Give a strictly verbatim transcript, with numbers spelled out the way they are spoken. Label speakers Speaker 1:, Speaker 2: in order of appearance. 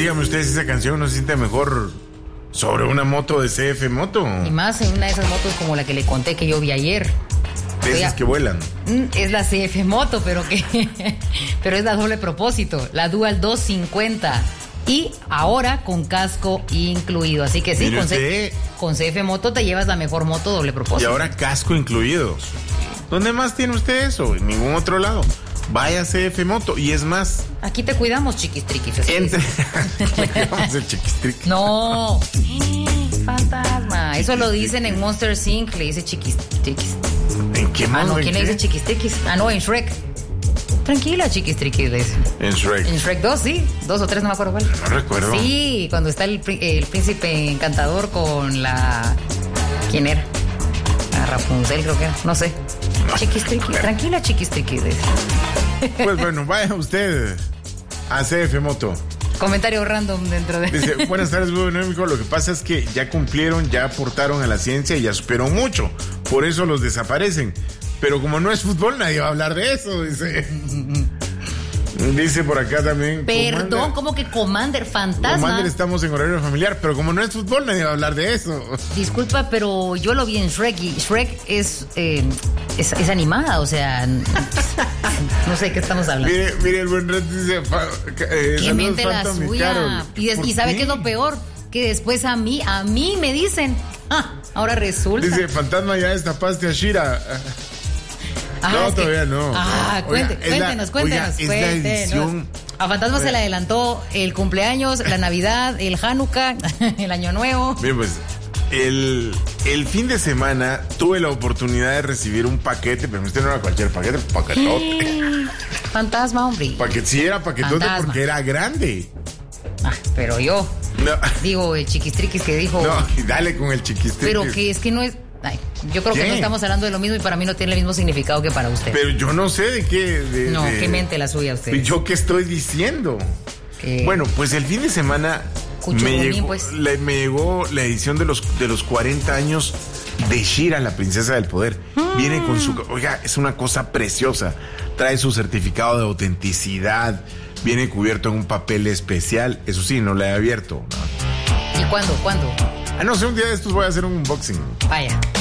Speaker 1: dígame usted si esa canción no se siente mejor sobre una moto de C F Moto.
Speaker 2: Y más en una de esas motos como la que le conté que yo vi ayer.
Speaker 1: De esas que vuelan.
Speaker 2: Es la C F Moto, pero que pero es la doble propósito, la Dual doscientos cincuenta. Y ahora con casco incluido. Así que sí, con, C- con C F Moto te llevas la mejor moto doble propósito.
Speaker 1: Y ahora casco incluido. ¿Dónde más tiene usted eso? En ningún otro lado. Vaya C F Moto. Y es más...
Speaker 2: Aquí te cuidamos, chiquistriquis.
Speaker 1: Entre... Le cuidamos el chiquistriquis.
Speaker 2: No. Fantasma. Eso lo dicen en Monster incorporated. Le dice chiquistriquis.
Speaker 1: ¿En qué más?
Speaker 2: Ah, no, ¿quién
Speaker 1: qué?
Speaker 2: le dice chiquistriquis? Ah, no, en Shrek. Tranquila, chiquistriquis, le dice.
Speaker 1: En Shrek.
Speaker 2: En Shrek dos, sí. Dos o tres, no me acuerdo cuál.
Speaker 1: No recuerdo.
Speaker 2: Sí, cuando está el, el príncipe encantador con la... ¿Quién era? La Rapunzel, creo que era. No sé. No, chiquistriquis. No, tranquila, chiquistriquis, le dice.
Speaker 1: Pues bueno, vaya usted a C F Moto.
Speaker 2: Comentario random dentro de...
Speaker 1: Dice, buenas tardes, muy dinámico. Lo que pasa es que ya cumplieron, ya aportaron a la ciencia y ya supieron mucho. Por eso los desaparecen. Pero como no es fútbol, nadie va a hablar de eso, dice. Dice por acá también.
Speaker 2: Perdón, Commander, ¿cómo que Commander Fantasma?
Speaker 1: Commander, estamos en horario familiar, pero como no es fútbol, nadie va a hablar de eso.
Speaker 2: Disculpa, pero yo lo vi en Shrek y Shrek es, eh, es, es animada, o sea, no sé de qué estamos hablando.
Speaker 1: Mire, mire el buen red dice... Eh,
Speaker 2: que miente la suya. Y, y ¿sabe qué? qué es lo peor? Que después a mí, a mí me dicen, ah, ahora resulta.
Speaker 1: Dice, Fantasma, ya destapaste a Shira.
Speaker 2: Ah,
Speaker 1: no,
Speaker 2: es
Speaker 1: todavía
Speaker 2: que,
Speaker 1: no.
Speaker 2: Ah, cuente,
Speaker 1: oiga,
Speaker 2: cuéntenos,
Speaker 1: la,
Speaker 2: cuéntenos.
Speaker 1: Oiga,
Speaker 2: cuéntenos.
Speaker 1: Es la edición.
Speaker 2: A Fantasma oiga. Se le adelantó el cumpleaños, la Navidad, el Hanukkah, el Año Nuevo.
Speaker 1: Bien, pues, el, el fin de semana tuve la oportunidad de recibir un paquete, pero este no era cualquier paquete, paquetote.
Speaker 2: Fantasma, hombre.
Speaker 1: Paquete, sí era paquetote Fantasma. Porque era grande.
Speaker 2: Ah, pero yo. No. Digo, el chiquistriquis que dijo.
Speaker 1: No, dale con el chiquistriquis.
Speaker 2: Pero que es que no es. Ay, yo creo ¿Qué? que no estamos hablando de lo mismo y para mí no tiene el mismo significado que para usted.
Speaker 1: Pero yo no sé de qué. De,
Speaker 2: no,
Speaker 1: de,
Speaker 2: qué mente la suya usted.
Speaker 1: ¿Yo qué estoy diciendo? ¿Qué? Bueno, pues el fin de semana me llegó, pues. le, me llegó la edición de los, de los cuarenta años de Shira, la princesa del poder. Mm. Viene con su... Oiga, es una cosa preciosa. Trae su certificado de autenticidad. Viene cubierto en un papel especial. Eso sí, no la he abierto.
Speaker 2: ¿no? ¿Y cuándo? ¿Cuándo?
Speaker 1: Ah, no sé, un día de estos voy a hacer un unboxing.
Speaker 2: Vaya.